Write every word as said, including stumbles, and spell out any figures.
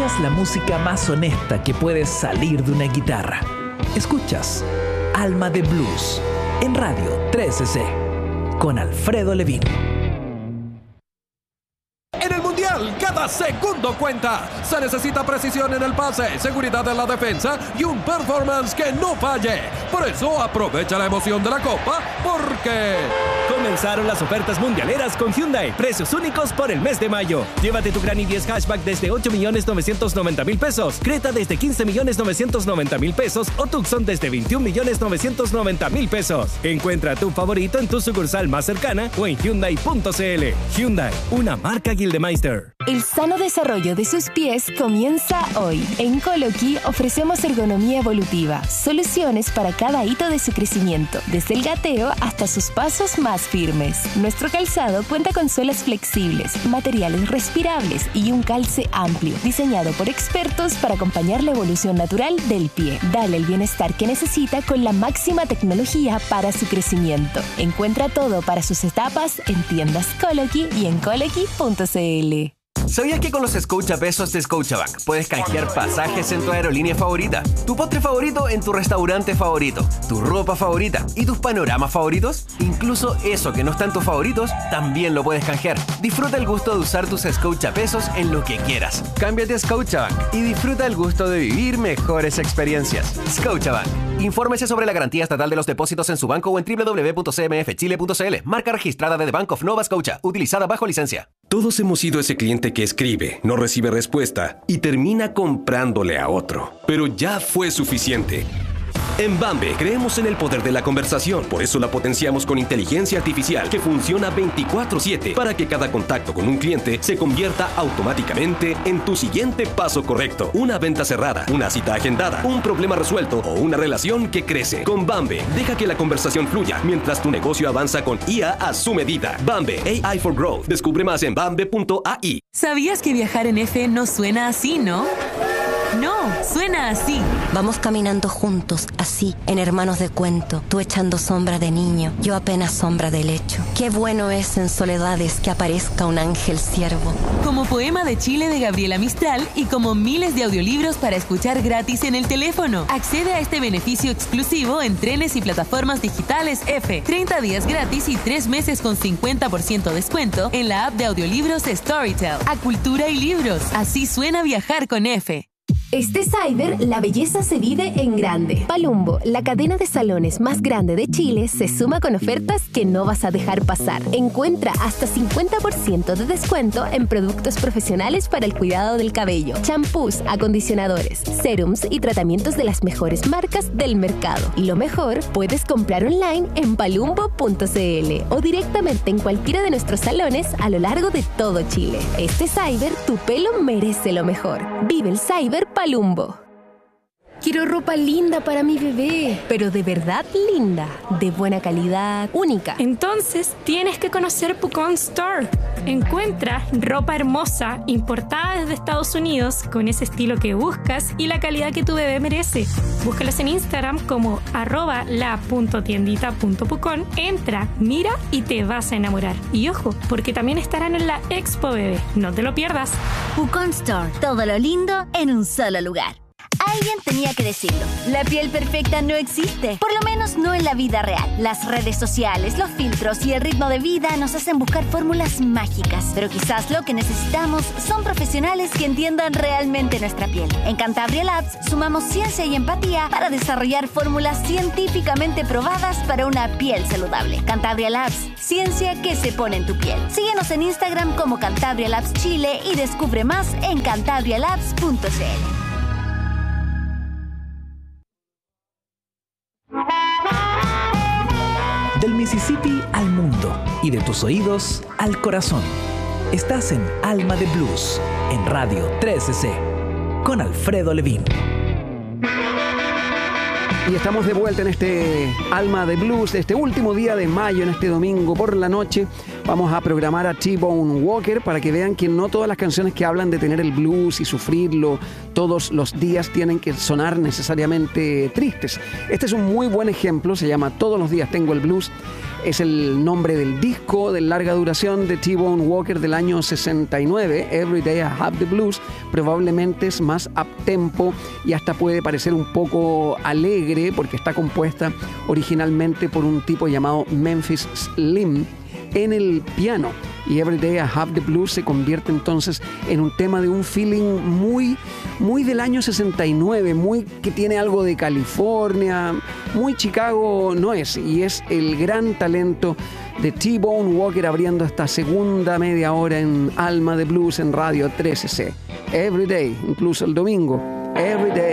Escuchas la música más honesta que puede salir de una guitarra. Escuchas Alma de Blues en Radio trece C con Alfredo Levin. En el Mundial, cada segundo cuenta. Se necesita precisión en el pase, seguridad en la defensa y un performance que no falle. Por eso, aprovecha la emoción de la Copa, porque... comenzaron las ofertas mundialeras con Hyundai. Precios únicos por el mes de mayo. Llévate tu Gran i diez Hatchback desde ocho millones novecientos noventa mil pesos. Creta desde quince millones novecientos noventa mil pesos. O Tucson desde veintiún millones novecientos noventa mil pesos. Encuentra tu favorito en tu sucursal más cercana o en Hyundai punto c l. Hyundai, una marca Gildemeister. El sano desarrollo de sus pies comienza hoy. En Colo-Key ofrecemos ergonomía evolutiva, soluciones para cada hito de su crecimiento, desde el gateo hasta sus pasos más firmes. Nuestro calzado cuenta con suelas flexibles, materiales respirables y un calce amplio, diseñado por expertos para acompañar la evolución natural del pie. Dale el bienestar que necesita con la máxima tecnología para su crecimiento. Encuentra todo para sus etapas en tiendas Colo-Key y en Colo-Key punto c l. ¿Sabías que con los Scotiapesos de Scotiabank puedes canjear pasajes en tu aerolínea favorita, tu postre favorito en tu restaurante favorito, tu ropa favorita y tus panoramas favoritos? Incluso eso que no está en tus favoritos, también lo puedes canjear. Disfruta el gusto de usar tus Scotiapesos en lo que quieras. Cámbiate a Scotiabank y disfruta el gusto de vivir mejores experiencias. Scotiabank. Infórmese sobre la garantía estatal de los depósitos en su banco o en doble u doble u doble u punto c m f chile punto c l. Marca registrada de The Bank of Nova Scotia, utilizada bajo licencia. Todos hemos sido ese cliente que escribe, no recibe respuesta y termina comprándole a otro. Pero ya fue suficiente. En Bambe creemos en el poder de la conversación, por eso la potenciamos con inteligencia artificial que funciona veinticuatro siete para que cada contacto con un cliente se convierta automáticamente en tu siguiente paso correcto. Una venta cerrada, una cita agendada, un problema resuelto o una relación que crece. Con Bambe, deja que la conversación fluya mientras tu negocio avanza con I A a su medida. Bambe, A I for Growth. Descubre más en bambe punto a i. ¿Sabías que viajar en F no suena así, no? No, suena así. Vamos caminando juntos, así, en hermanos de cuento. Tú echando sombra de niño, yo apenas sombra de lecho. Qué bueno es en soledades que aparezca un ángel siervo. Como Poema de Chile de Gabriela Mistral y como miles de audiolibros para escuchar gratis en el teléfono. Accede a este beneficio exclusivo en trenes y plataformas digitales F. treinta días gratis y tres meses con cincuenta por ciento descuento en la app de audiolibros Storytel. A cultura y libros. Así suena viajar con F. Este Cyber, la belleza se vive en grande. Palumbo, la cadena de salones más grande de Chile, se suma con ofertas que no vas a dejar pasar. Encuentra hasta cincuenta por ciento de descuento en productos profesionales para el cuidado del cabello, champús, acondicionadores, serums y tratamientos de las mejores marcas del mercado. Y lo mejor, puedes comprar online en palumbo punto c l o directamente en cualquiera de nuestros salones a lo largo de todo Chile. Este Cyber, tu pelo merece lo mejor. Vive el Cyber Palumbo. Quiero ropa linda para mi bebé, pero de verdad linda, de buena calidad, única. Entonces tienes que conocer Pucón Store. Encuentra ropa hermosa, importada desde Estados Unidos, con ese estilo que buscas y la calidad que tu bebé merece. Búscalos en Instagram como arroba la punto tiendita punto pucón. Entra, mira y te vas a enamorar. Y ojo, porque también estarán en la Expo Bebé. No te lo pierdas. Pucón Store. Todo lo lindo en un solo lugar. Alguien tenía que decirlo. La piel perfecta no existe, por lo menos no en la vida real. Las redes sociales, los filtros y el ritmo de vida nos hacen buscar fórmulas mágicas. Pero quizás lo que necesitamos son profesionales que entiendan realmente nuestra piel. En Cantabria Labs sumamos ciencia y empatía para desarrollar fórmulas científicamente probadas para una piel saludable. Cantabria Labs, ciencia que se pone en tu piel. Síguenos en Instagram como Cantabria Labs Chile y descubre más en cantabria labs punto c l. Del Mississippi al mundo y de tus oídos al corazón. Estás en Alma de Blues, en Radio trece C, con Alfredo Levin. Y estamos de vuelta en este Alma de Blues, de este último día de mayo, en este domingo por la noche. Vamos a programar a T-Bone Walker para que vean que no todas las canciones que hablan de tener el blues y sufrirlo todos los días tienen que sonar necesariamente tristes. Este es un muy buen ejemplo, se llama Todos los días tengo el blues. es el nombre del disco de larga duración de T-Bone Walker del año sesenta y nueve, Every Day I Have the Blues. Probablemente es más uptempo y hasta puede parecer un poco alegre porque está compuesta originalmente por un tipo llamado Memphis Slim en el piano. Y Every Day I Have the Blues se convierte entonces en un tema de un feeling muy, muy del año sesenta y nueve, muy que tiene algo de California, muy Chicago no es, y es el gran talento de T-Bone Walker abriendo esta segunda media hora en Alma de Blues en Radio trece C. Every Day, incluso el domingo, Every Day.